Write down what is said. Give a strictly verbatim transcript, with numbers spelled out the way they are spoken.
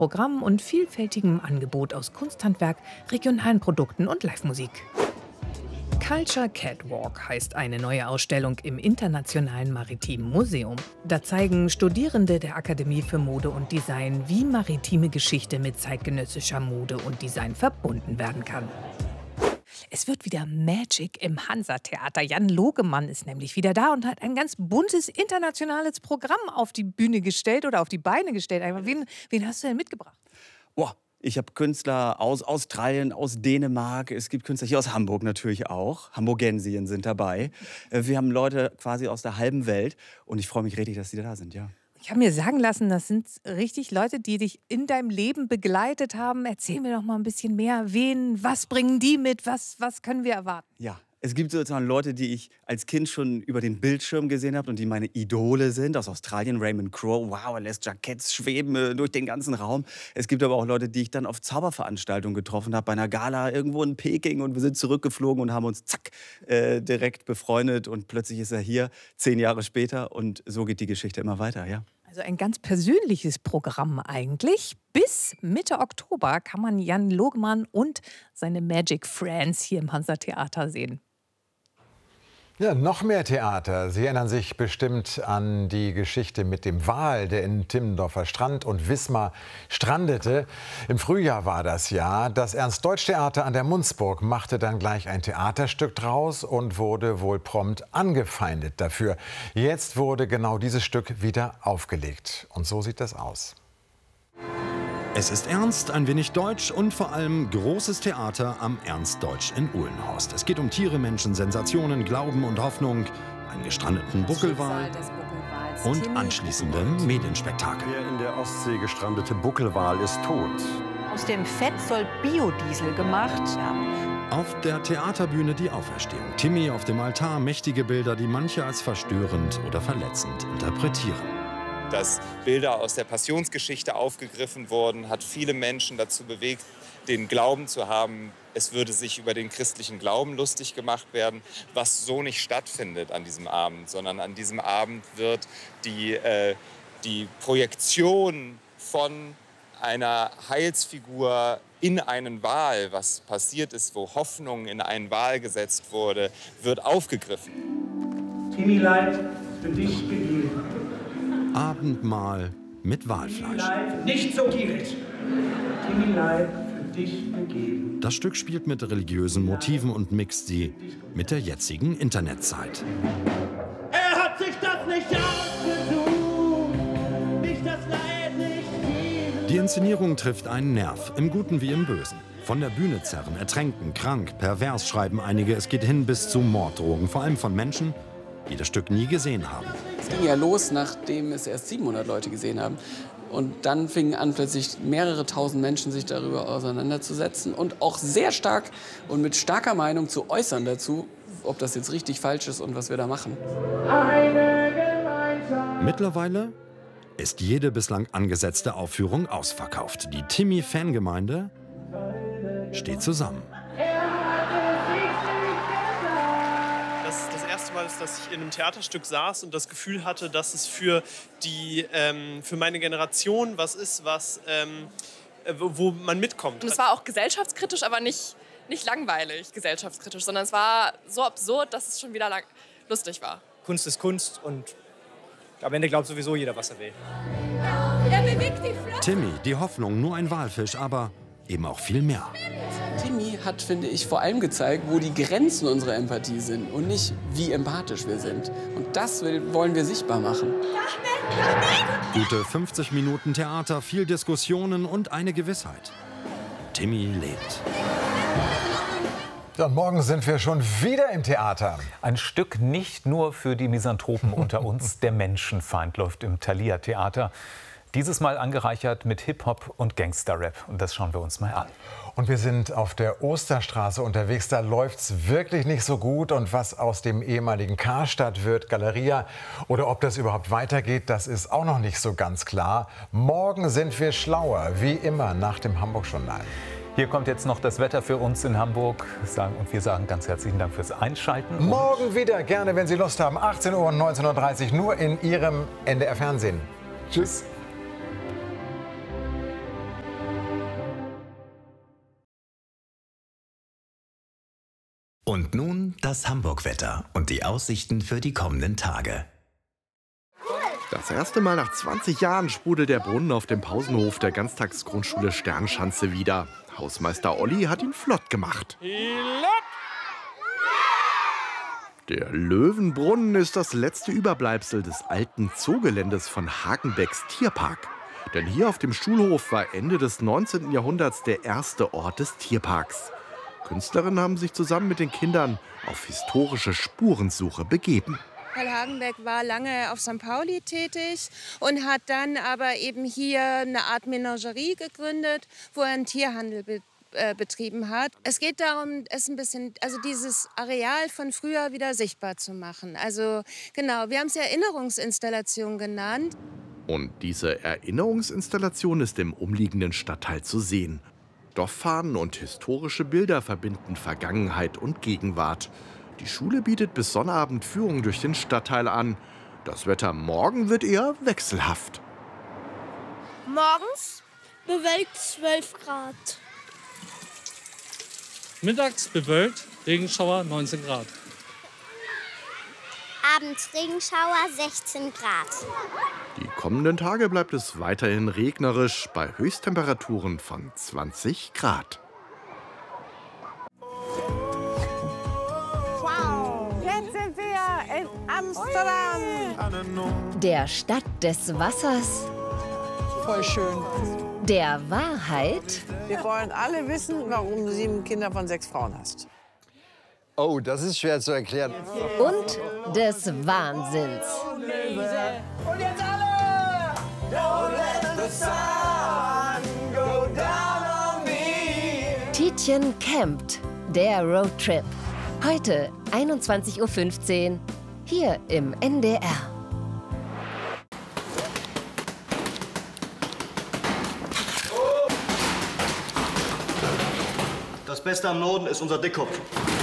Programm und vielfältigem Angebot aus Kunsthandwerk, regionalen Produkten und Livemusik. Culture Catwalk heißt eine neue Ausstellung im Internationalen Maritimen Museum. Da zeigen Studierende der Akademie für Mode und Design, wie maritime Geschichte mit zeitgenössischer Mode und Design verbunden werden kann. Es wird wieder Magic im Hansa-Theater. Jan Logemann ist nämlich wieder da und hat ein ganz buntes internationales Programm auf die Bühne gestellt oder auf die Beine gestellt. Wen, wen hast du denn mitgebracht? Boah. Ich habe Künstler aus Australien, aus Dänemark. Es gibt Künstler hier aus Hamburg natürlich auch. Hamburgensien sind dabei. Wir haben Leute quasi aus der halben Welt. Und ich freue mich richtig, dass sie da sind, ja. Ich habe mir sagen lassen, das sind richtig Leute, die dich in deinem Leben begleitet haben. Erzähl mir doch mal ein bisschen mehr. Wen, was bringen die mit? Was, was können wir erwarten? Ja. Es gibt sozusagen Leute, die ich als Kind schon über den Bildschirm gesehen habe und die meine Idole sind. Aus Australien, Raymond Crowe. Wow, er lässt Jacketts schweben äh, durch den ganzen Raum. Es gibt aber auch Leute, die ich dann auf Zauberveranstaltungen getroffen habe, bei einer Gala irgendwo in Peking. Und wir sind zurückgeflogen und haben uns zack, äh, direkt befreundet. Und plötzlich ist er hier, zehn Jahre später. Und so geht die Geschichte immer weiter, ja. Also ein ganz persönliches Programm eigentlich. Bis Mitte Oktober kann man Jan Logemann und seine Magic Friends hier im Hansa-Theater sehen. Ja, noch mehr Theater. Sie erinnern sich bestimmt an die Geschichte mit dem Wal, der in Timmendorfer Strand und Wismar strandete. Im Frühjahr war das Jahr. Das Ernst-Deutsch-Theater an der Munzburg machte dann gleich ein Theaterstück draus und wurde wohl prompt angefeindet dafür. Jetzt wurde genau dieses Stück wieder aufgelegt. Und so sieht das aus. Es ist ernst, ein wenig deutsch und vor allem großes Theater am Ernst Deutsch in Uhlenhorst. Es geht um Tiere, Menschen, Sensationen, Glauben und Hoffnung, einen gestrandeten Buckelwal und anschließende Medienspektakel. Der in der Ostsee gestrandete Buckelwal ist tot. Aus dem Fett soll Biodiesel gemacht werden. Auf der Theaterbühne die Auferstehung. Timmy auf dem Altar, mächtige Bilder, die manche als verstörend oder verletzend interpretieren. Dass Bilder aus der Passionsgeschichte aufgegriffen wurden, hat viele Menschen dazu bewegt, den Glauben zu haben, es würde sich über den christlichen Glauben lustig gemacht werden, was so nicht stattfindet an diesem Abend, sondern an diesem Abend wird die, äh, die Projektion von einer Heilsfigur in einen Wal, was passiert ist, wo Hoffnung in einen Wal gesetzt wurde, wird aufgegriffen. Timmy Leid, für dich gegeben. Abendmahl mit Walfleisch. Nicht so gierig. Timmy Leid, für dich gegeben. Das Stück spielt mit religiösen Motiven und mixt sie mit der jetzigen Internetzeit. Er hat sich das nicht ausgesucht, nicht das Leid, nicht die. Die Inszenierung trifft einen Nerv, im Guten wie im Bösen. Von der Bühne zerren, ertränken, krank, pervers schreiben einige. Es geht hin bis zu Morddrohungen, vor allem von Menschen, die das Stück nie gesehen haben. Es ging ja los, nachdem es erst siebenhundert Leute gesehen haben. Und dann fingen an, plötzlich mehrere tausend Menschen sich darüber auseinanderzusetzen und auch sehr stark und mit starker Meinung zu äußern dazu, ob das jetzt richtig falsch ist und was wir da machen. Mittlerweile ist jede bislang angesetzte Aufführung ausverkauft. Die Timmy-Fangemeinde steht zusammen. Mal ist, dass ich in einem Theaterstück saß und das Gefühl hatte, dass es für, die, ähm, für meine Generation was ist, was, ähm, wo man mitkommt. Und es war auch gesellschaftskritisch, aber nicht, nicht langweilig gesellschaftskritisch, sondern es war so absurd, dass es schon wieder lang lustig war. Kunst ist Kunst und am Ende glaubt sowieso jeder, was er will. Er bewegt die Flosse. Timmy, die Hoffnung, nur ein Walfisch, aber eben auch viel mehr. Timmy hat, finde ich, vor allem gezeigt, wo die Grenzen unserer Empathie sind und nicht, wie empathisch wir sind. Und das will, wollen wir sichtbar machen. Gute fünfzig Minuten Theater, viel Diskussionen und eine Gewissheit. Timmy lebt. Ja, und morgen sind wir schon wieder im Theater. Ein Stück nicht nur für die Misanthropen unter uns. Der Menschenfeind läuft im Thalia-Theater. Dieses Mal angereichert mit Hip-Hop und Gangster-Rap. Und das schauen wir uns mal an. Und wir sind auf der Osterstraße unterwegs. Da läuft's wirklich nicht so gut. Und was aus dem ehemaligen Karstadt wird, Galeria, oder ob das überhaupt weitergeht, das ist auch noch nicht so ganz klar. Morgen sind wir schlauer, wie immer nach dem Hamburg-Journal. Hier kommt jetzt noch das Wetter für uns in Hamburg. Und wir sagen ganz herzlichen Dank fürs Einschalten. Morgen wieder, gerne, wenn Sie Lust haben. achtzehn Uhr und neunzehn Uhr dreißig, nur in Ihrem N D R-Fernsehen. Tschüss. Und nun das Hamburg-Wetter und die Aussichten für die kommenden Tage. Das erste Mal nach zwanzig Jahren sprudelt der Brunnen auf dem Pausenhof der Ganztagsgrundschule Sternschanze wieder. Hausmeister Olli hat ihn flott gemacht. Der Löwenbrunnen ist das letzte Überbleibsel des alten Zoogeländes von Hagenbecks Tierpark. Denn hier auf dem Schulhof war Ende des neunzehnten Jahrhunderts der erste Ort des Tierparks. Künstlerinnen haben sich zusammen mit den Kindern auf historische Spurensuche begeben. Karl Hagenbeck war lange auf Sankt Pauli tätig und hat dann aber eben hier eine Art Menagerie gegründet, wo er einen Tierhandel be äh, betrieben hat. Es geht darum, es ein bisschen, also dieses Areal von früher wieder sichtbar zu machen. Also genau, wir haben es Erinnerungsinstallation genannt. Und diese Erinnerungsinstallation ist im umliegenden Stadtteil zu sehen. Dorffahnen und historische Bilder verbinden Vergangenheit und Gegenwart. Die Schule bietet bis Sonnabend Führungen durch den Stadtteil an. Das Wetter morgen wird eher wechselhaft. Morgens bewölkt zwölf Grad. Mittags bewölkt, Regenschauer neunzehn Grad. Abends Regenschauer sechzehn Grad. Die kommenden Tage bleibt es weiterhin regnerisch bei Höchsttemperaturen von zwanzig Grad. Jetzt sind wir in Amsterdam. Der Stadt des Wassers. Voll schön. Der Wahrheit. Wir wollen alle wissen, warum du sieben Kinder von sechs Frauen hast. Oh, das ist schwer zu erklären. Und des Wahnsinns. Und jetzt alle! Don't let the sun go down on me. Tietjen campt, der Roadtrip. Heute einundzwanzig Uhr fünfzehn, hier im N D R. Das Beste am Norden ist unser Dickkopf.